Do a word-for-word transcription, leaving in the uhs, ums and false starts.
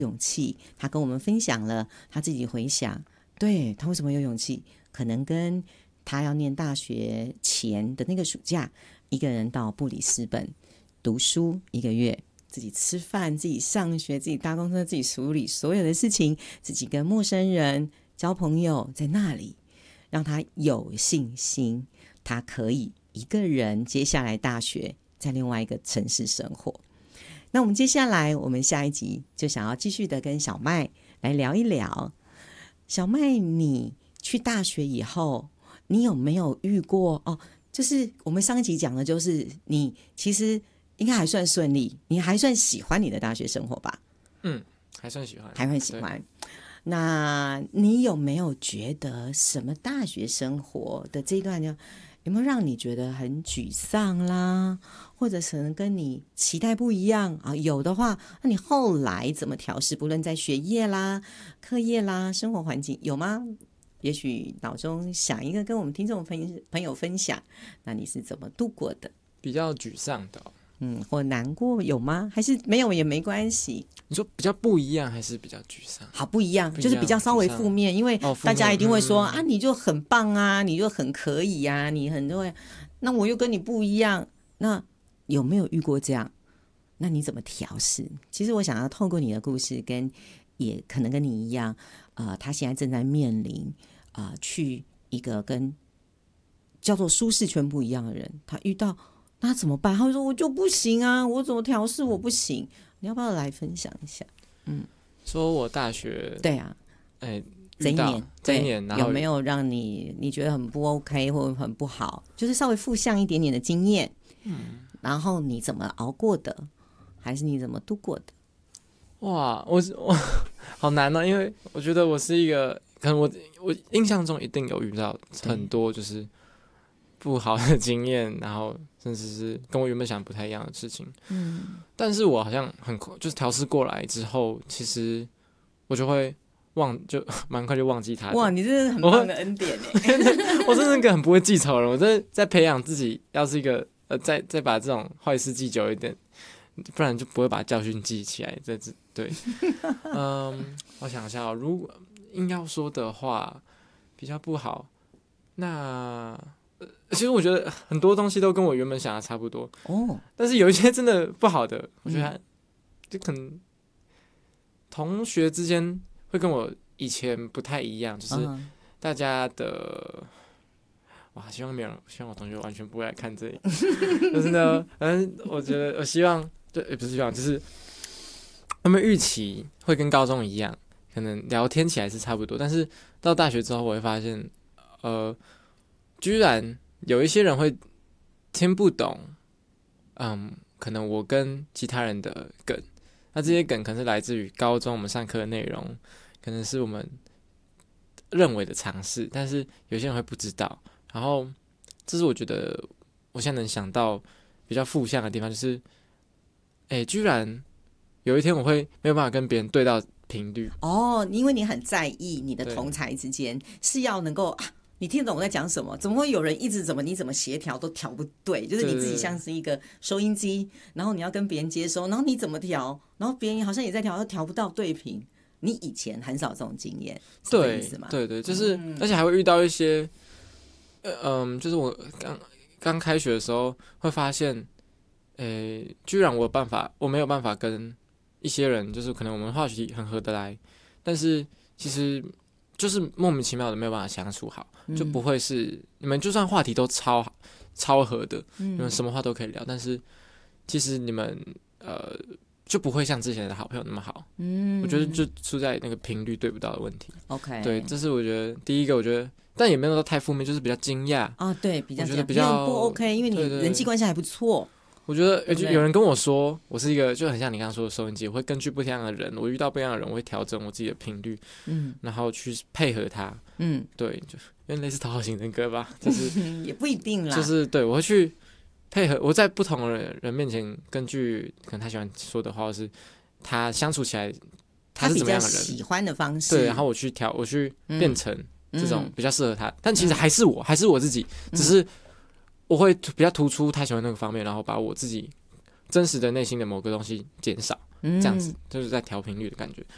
勇气，他跟我们分享了他自己回想，对，他为什么有勇气，可能跟他要念大学前的那个暑假，一个人到布里斯本读书一个月，自己吃饭，自己上学，自己搭公车，自己处理所有的事情，自己跟陌生人交朋友，在那里让他有信心，他可以一个人接下来大学在另外一个城市生活。那我们接下来我们下一集就想要继续的跟小麦来聊一聊，小麦你去大学以后你有没有遇过哦？就是我们上一集讲的就是你其实应该还算顺利，你还算喜欢你的大学生活吧？ 嗯，还算喜欢， 还会喜欢。那你有没有觉得什么大学生活的这一段有没有让你觉得很沮丧啦，或者可能跟你期待不一样啊？有的话，那你后来怎么调试？不论在学业啦、课业啦、生活环境，有吗？也许脑中想一个跟我们听众朋友分享，那你是怎么度过的？ 比较沮丧的、哦， 嗯，或难过有吗？还是没有也没关系？ 你说比较不一样，还是比较沮丧？ 好，不一样，不一样就是比较稍微负面，因为大家一定会说、哦、啊，你就很棒啊，你就很可以啊，你很多，那我又跟你不一样，那有没有遇过这样？那你怎么调试？其实我想要透过你的故事，跟也可能跟你一样，呃，他现在正在面临啊、呃，去一个跟叫做舒适圈不一样的人，他遇到那怎么办？他会说我就不行啊，我怎么调试我不行？你要不要来分享一下？嗯， 说我大学对啊， 哎， 这一年这一年然后有没有让你你觉得很不 OK 或者很不好？就是稍微负向一点点的经验，嗯，然后你怎么熬过的，还是你怎么度过的？ 哇，我我好难哦，因为我觉得我是一个，可能我我印象中一定有遇到很多就是不好的经验，然后甚至是跟我原本想不太一样的事情。嗯，但是我好像很就是调试过来之后，其实我就会忘，就蛮快就忘记它。 哇，你真的很棒的恩典哎！ 我真的是一个很不会记仇的人，我真的在培养自己，要是一个呃，再再把这种坏事记久一点，不然就不会把教训记起来。这对，嗯，我想一下、哦，如果硬要说的话，比较不好，那。其实我觉得很多东西都跟我原本想的差不多哦，但是有一些真的不好的，我觉得就可能同学之间会跟我以前不太一样，就是大家的哇，希望没有人，希望我同学完全不会来看这里，就是呢，反正我觉得我希望，对，也不是希望，就是他们预期会跟高中一样，可能聊天起来是差不多，但是到大学之后，我会发现，呃，居然有一些人会听不懂，嗯，可能我跟其他人的梗，那这些梗可能是来自于高中我们上课的内容，可能是我们认为的常识，但是有些人会不知道。然后，这是我觉得我现在能想到比较负向的地方，就是，哎，居然有一天我会没有办法跟别人对到频率哦，因为你很在意你的同侪之间是要能够。啊你听懂我在讲什么？怎么会有人一直怎么你怎么协调都调不对？就是你自己像是一个收音机，然后你要跟别人接收，然后你怎么调，然后别人好像也在调，又调不到对频。你以前很少这种经验，是这个意思吗？ 对对对，就是、嗯、而且还会遇到一些，呃、嗯，就是我刚刚开学的时候会发现，诶，居然我有办法，我没有办法跟一些人，就是可能我们话题很合得来，但是其实。就是莫名其妙的没有办法相处好，嗯、就不会是你们就算话题都超超合的，嗯、你们什么话都可以聊，但是其实你们呃就不会像之前的好朋友那么好。嗯，我觉得就出在那个频率对不到的问题。 OK， 对，这是我觉得第一个，我觉得但也没有到太负面，就是比较惊讶啊，对，比较我觉得比较不 OK， 因为你人际关系还不错。 我觉得有人跟我说，我是一个就很像你刚刚说的收音机，我会根据不一样的人，我遇到不一样的人，我会调整我自己的频率，嗯，然后去配合他，嗯，对，就有点类似讨好型人格吧，就是也不一定啦， 就是对我会去配合，我在不同的人面前，根据可能他喜欢说的话，或是他相处起来他是怎么样的人， 他比较喜欢的方式， 对，然后我去调，我去变成这种比较适合他，嗯、但其实还是我，还是我自己，只是。我会比较突出他喜欢那个方面，然后把我自己真实的内心的某个东西减少，嗯、这样子就是在调频率的感觉。